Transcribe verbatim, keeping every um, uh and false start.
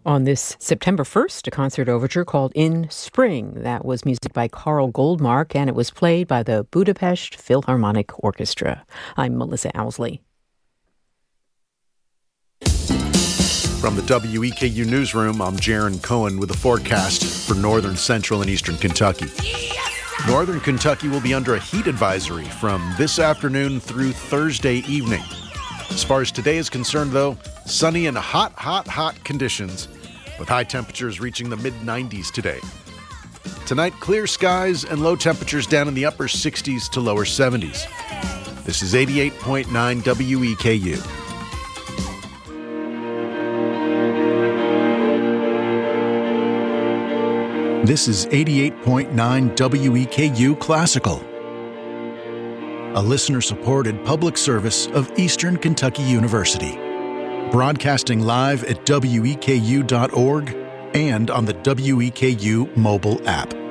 On this September first, a concert overture called In Spring. That was music by Carl Goldmark, and it was played by the Budapest Philharmonic Orchestra. I'm Melissa Owsley. From the W E K U Newsroom, I'm Jaron Cohen with the forecast for northern, central, and eastern Kentucky. Northern Kentucky will be under a heat advisory from this afternoon through Thursday evening. As far as today is concerned, though, sunny and hot, hot, hot conditions, with high temperatures reaching the mid nineties today. Tonight, clear skies and low temperatures down in the upper sixties to lower seventies. This is eighty-eight point nine W E K U. This is eighty-eight point nine W E K U Classical, a listener-supported public service of Eastern Kentucky University. Broadcasting live at W E K U dot org and on the W E K U mobile app.